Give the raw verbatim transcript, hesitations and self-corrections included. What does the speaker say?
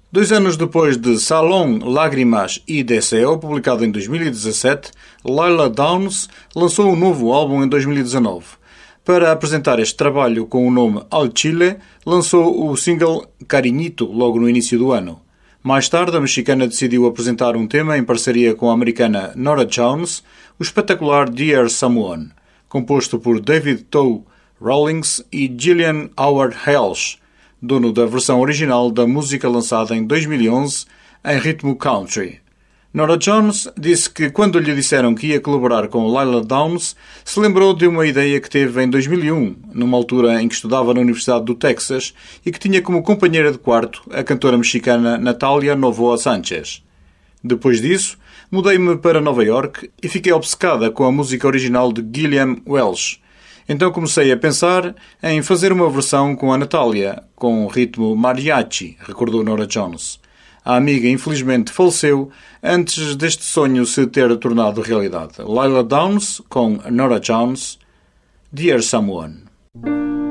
Dois anos depois de Salón, Lágrimas y Deseo, publicado em dois mil e dezassete, Lila Downs lançou um novo álbum em dois mil e dezanove. Para apresentar este trabalho com o nome Al Chile, lançou o single Cariñito logo no início do ano. Mais tarde, a mexicana decidiu apresentar um tema em parceria com a americana Norah Jones, o espetacular Dear Someone, composto por David Toe Rawlings e Gillian Howard Helsh, dono da versão original da música lançada em dois mil e onze em ritmo country. Norah Jones disse que quando lhe disseram que ia colaborar com Lila Downs, se lembrou de uma ideia que teve em dois mil e um, numa altura em que estudava na Universidade do Texas e que tinha como companheira de quarto a cantora mexicana Natalia Novoa Sánchez. Depois disso, mudei-me para Nova York e fiquei obcecada com a música original de Gillian Welsh. Então comecei a pensar em fazer uma versão com a Natalia, com ritmo mariachi, recordou Norah Jones. A amiga infelizmente faleceu antes deste sonho se ter tornado realidade. Lila Downs com Norah Jones, Dear Someone.